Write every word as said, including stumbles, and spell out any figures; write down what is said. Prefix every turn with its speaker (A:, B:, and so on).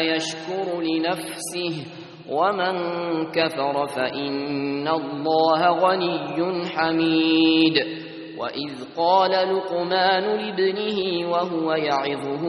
A: يشكر لنفسه ومن كفر فإن الله غني حميد. وإذ قال لقمان لابنه وهو يعظه